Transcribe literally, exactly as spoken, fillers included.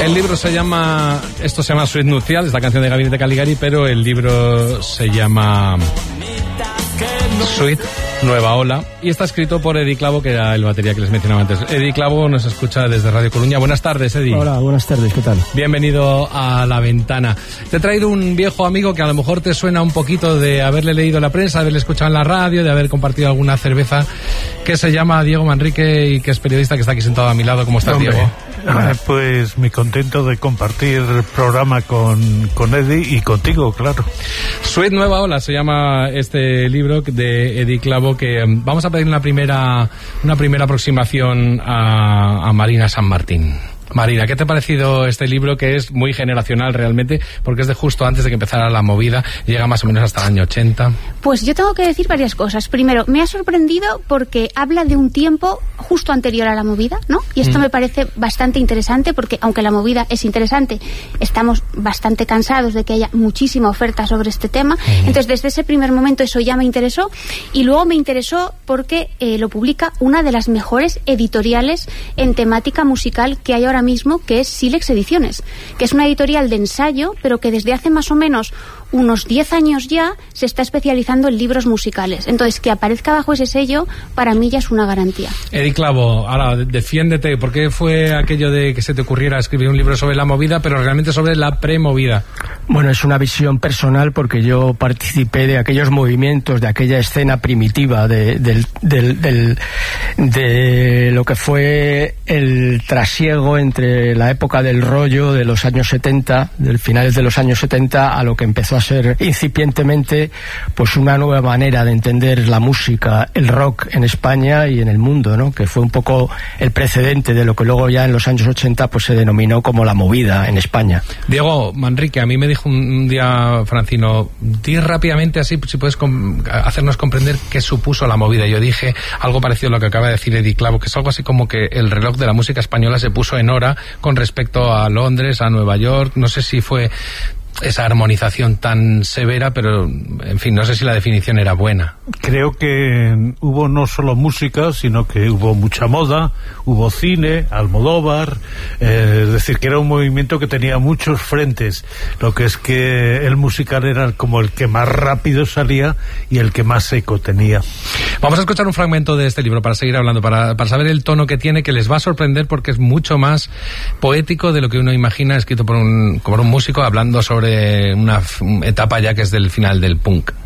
El libro se llama, esto se llama Suite Nupcial, es la canción de Gabinete Caligari, pero el libro se llama Suite Nueva Ola y está escrito por Edi Clavo, que era el batería que les mencionaba antes. Edi Clavo nos escucha desde Radio Coruña. Buenas tardes, Edi. Hola, buenas tardes, ¿qué tal? Bienvenido a La Ventana. Te he traído un viejo amigo que a lo mejor te suena un poquito de haberle leído la prensa, de haberle escuchado en la radio, de haber compartido alguna cerveza, que se llama Diego Manrique y que es periodista, que está aquí sentado a mi lado. ¿Cómo estás, Hombre, Diego? eh, pues muy contento de compartir programa con, con Edi y contigo, claro. Suite Nueva Ola se llama este libro de Edi Clavo, que um, vamos a pedir una primera una primera aproximación a, a Marina San Martín. Marina, ¿qué te ha parecido este libro, que es muy generacional realmente, porque es de justo antes de que empezara la movida, llega más o menos hasta el año ochenta? Pues yo tengo que decir varias cosas. Primero, me ha sorprendido porque habla de un tiempo justo anterior a la movida, ¿no? Y esto mm. me parece bastante interesante porque, aunque la movida es interesante, estamos bastante cansados de que haya muchísima oferta sobre este tema. Mm. Entonces, desde ese primer momento eso ya me interesó. Y luego me interesó porque eh, lo publica una de las mejores editoriales en temática musical que hay ahora mismo, que es Silex Ediciones, que es una editorial de ensayo, pero que desde hace más o menos unos diez años ya se está especializando en libros musicales. Entonces, que aparezca bajo ese sello, para mí ya es una garantía. Edi Clavo, ahora defiéndete. ¿Por qué fue aquello de que se te ocurriera escribir un libro sobre la movida, pero realmente sobre la premovida? Bueno, es una visión personal porque yo participé de aquellos movimientos, de aquella escena primitiva de, del, del, del, de lo que fue el trasiego entre la época del rollo de los años setenta, del finales de los años setenta, a lo que empezó a ser incipientemente pues una nueva manera de entender la música, el rock en España y en el mundo, ¿no? Que fue un poco el precedente de lo que luego ya en los años ochenta pues se denominó como la movida en España. Diego Manrique, a mí me dijo un día Francino, di rápidamente así si puedes com- hacernos comprender qué supuso la movida. Yo dije algo parecido a lo que acaba de decir Edi Clavo, que es algo así como que el reloj de la música española se puso en hora con respecto a Londres, a Nueva York. No sé si fue esa armonización tan severa, pero en fin, no sé si la definición era buena. Creo que hubo no solo música, sino que hubo mucha moda, hubo cine, Almodóvar, eh, es decir, que era un movimiento que tenía muchos frentes, lo que es que el musical era como el que más rápido salía y el que más eco tenía. Vamos a escuchar un fragmento de este libro para seguir hablando, para, para saber el tono que tiene, que les va a sorprender porque es mucho más poético de lo que uno imagina, escrito por un, por un músico hablando sobre una etapa ya que es del final del punk.